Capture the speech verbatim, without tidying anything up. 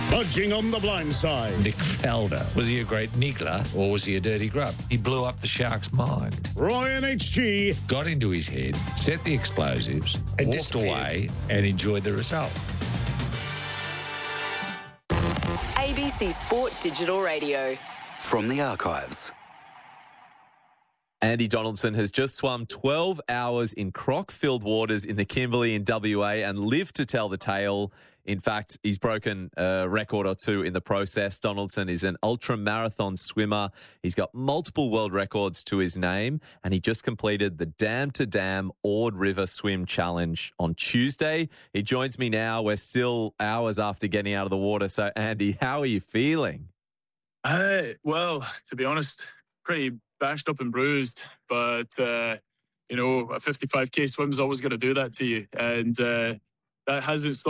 Budging on the blind side. Nick Felder. Was he a great niggler or was he a dirty grub? He blew up the Sharks' mind. Roy and H G. Got into his head, set the explosives, And walked disappeared. away and enjoyed the result. A B C Sport Digital Radio. From the archives. Andy Donaldson has just swum twelve hours in croc-filled waters in the Kimberley in W A and lived to tell the tale. In fact, he's broken a record or two in the process. Donaldson is an ultra-marathon swimmer. He's got multiple world records to his name, and he just completed the Dam to Dam Ord River Swim Challenge on Tuesday. He joins me now. We're still hours after getting out of the water. So, Andy, how are you feeling? Uh, well, to be honest, pretty bashed up and bruised, but, uh, you know, a fifty-five K swim's always going to do that to you. And uh, that hasn't stopped